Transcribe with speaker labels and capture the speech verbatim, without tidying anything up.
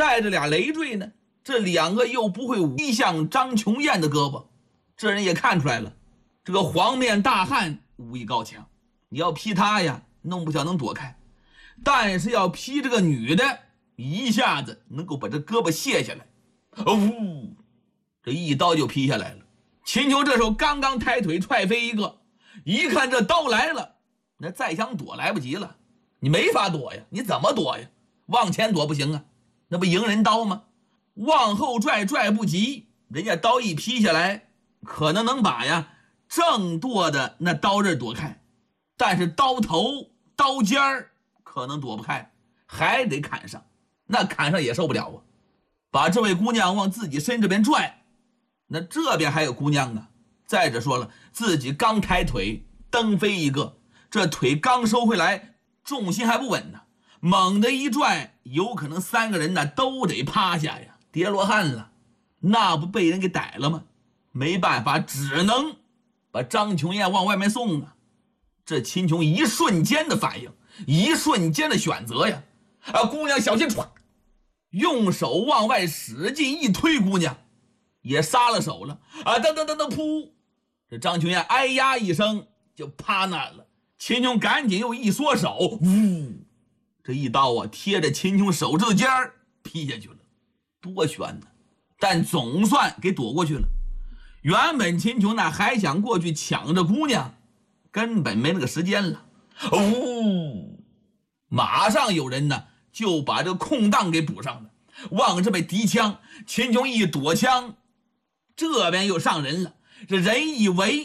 Speaker 1: 带着俩累赘呢，这两个又不会劈向张琼艳的胳膊，这人也看出来了，这个黄面大汉武艺高强，你要劈他呀，弄不小能躲开，但是要劈这个女的，一下子能够把这胳膊卸下来。哦，这一刀就劈下来了。秦琼这时候刚刚抬腿踹飞一个，一看这刀来了，那再想躲来不及了，你没法躲呀，你怎么躲呀？往前躲不行啊，那不迎人刀吗？往后拽拽不及，人家刀一劈下来，可能能把呀正剁的那刀刃躲开，但是刀头刀尖儿可能躲不开，还得砍上，那砍上也受不了啊。把这位姑娘往自己身这边拽，那这边还有姑娘啊。再者说了，自己刚抬腿蹬飞一个，这腿刚收回来，重心还不稳呢，猛地一拽，有可能三个人呢都得趴下呀，跌落汉了，那不被人给逮了吗？没办法，只能把张琼艳往外面送啊。这秦琼一瞬间的反应，一瞬间的选择呀！啊，姑娘小心，唰，用手往外使劲一推，姑娘也撒了手了啊！噔噔噔噔，噗！这张琼艳哎呀一声就趴那儿了。秦琼赶紧又一缩手，呜！这一刀啊，贴着秦琼手指头尖儿劈下去了，多悬呢！但总算给躲过去了。原本秦琼呢还想过去抢着姑娘，根本没那个时间了。哦，马上有人呢就把这个空档给补上了，往这边提枪，秦琼一躲枪，这边又上人了。这人以为